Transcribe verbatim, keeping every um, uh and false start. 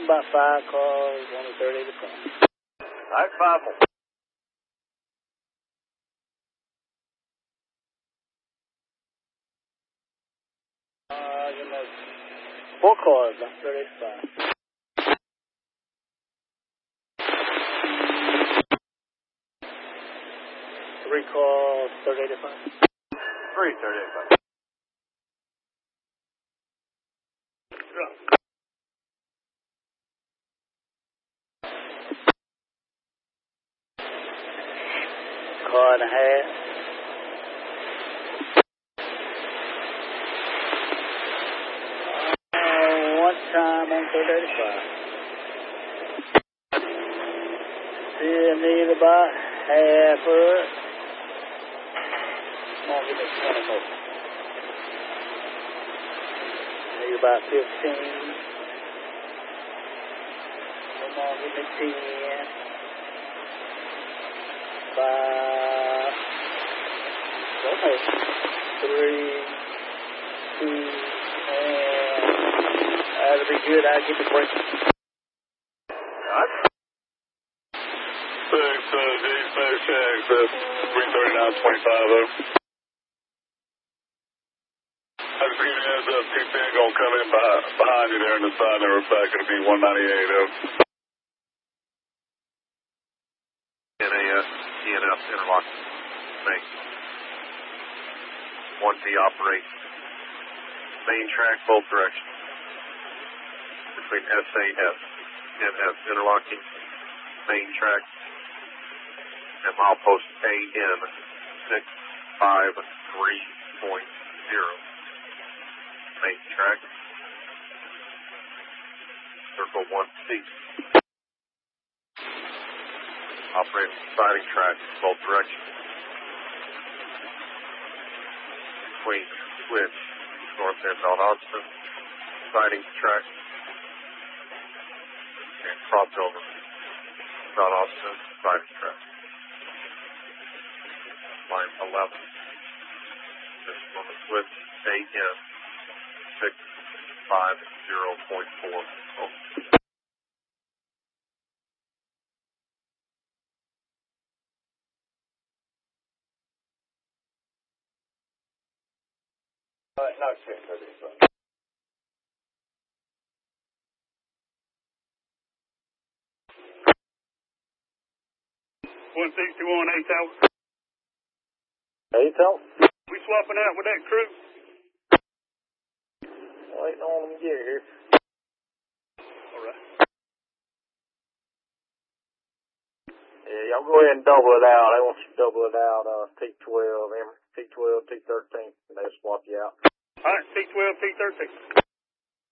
about five cars, one to thirty to front. All right, five more. Uh, you know, four cars, one thirty to five. Three cars, thirty to five. Three, thirty to five. Car and a half. Uh, one time on two thirty-five. Still need about half of it. Come on, give me twenty more. Need about fifteen. Come on, give me ten. Five, okay, three, two, and that'll be good. I'll get the break. Right. Six, uh, D six, X, that's three thirty-nine twenty-five, over. I just give you a heads up, T P N gonna come in behind, behind you there in the side, and we're back, it'll be one ninety-eight, over. N A S, T N F, interlocking main. one T operate main track, both directions. Between S A S, N S, interlocking main track, and milepost A N six five three point zero. Main track, circle one C. Operating siding track, both directions. Between switch, north end Mount Austin, siding track, and crossover, Mount Austin, siding track. Line eleven. This is on the switch, A N six five zero point four. Oh. All right, now check thirty to five. one sixty-one, eight hours. Eight out. We swapping out with that crew? Waiting on them to get here. All right. Yeah, y'all go ahead and double it out. I want you to double it out, uh, T twelve, T twelve, T thirteen, and they'll swap you out. All right, T twelve, T thirteen.